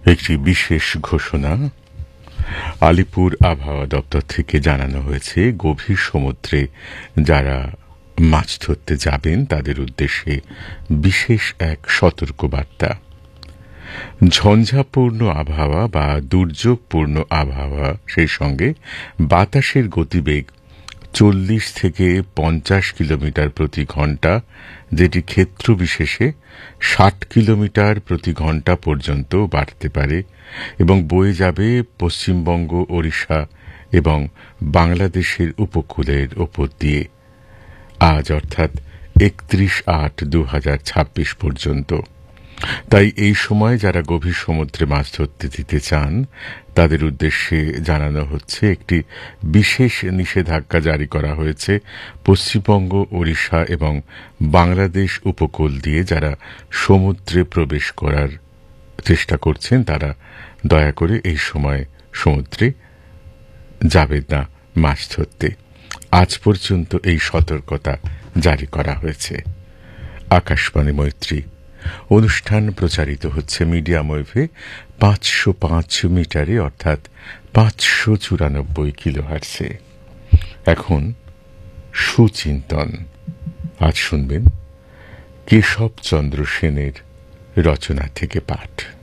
একটি বিশেষ ঘোষণা। আলিপুর আবহাওয়া দপ্তর থেকে জানানো হয়েছে, গভীর সমুদ্রে যারা মাছ ধরতে যাবেন তাদের উদ্দেশ্যে বিশেষ এক সতর্কবার্তা। ঝঞ্ঝাপূর্ণ আবহাওয়া বা দুর্যোগপূর্ণ আবহাওয়া, সেই সঙ্গে বাতাসের গতিবেগ 40 থেকে 50 কিলোমিটার প্রতি ঘণ্টা, যেটি ক্ষেত্র বিশেষে 60 কিলোমিটার প্রতি ঘণ্টা পর্যন্ত বাড়তে পারে এবং বয়ে যাবে পশ্চিমবঙ্গ, ওড়িশা এবং বাংলাদেশের উপকূলের ওপর দিয়ে আজ অর্থাৎ 31/8/2026 পর্যন্ত। তাই এই সময় যারা গভীর সমুদ্রে মাছ ধরতে যেতে চান তাদের উদ্দেশ্যে জানানো হচ্ছে, একটি বিশেষ নিষেধাজ্ঞা জারি করা হয়েছে। পশ্চিমবঙ্গ, ওড়িশা এবং বাংলাদেশ উপকূল দিয়ে যারা সমুদ্রে প্রবেশ করার চেষ্টা করছেন তারা দয়া করে এই সময় সমুদ্রে যাবেন না মাছ ধরতে। আজ পর্যন্ত এই সতর্কতা জারি করা হয়েছে। আকাশবাণী মৈত্রী অনুষ্ঠান প্রচারিত হচ্ছে মিডিয়াম ওয়েভে 505 মিটারে, অর্থাৎ 594 কিলোহার্টজে। এখন সুচিন্তন। আজ শুনবেন কেশবচন্দ্র সেনের রচনা থেকে পাঠ।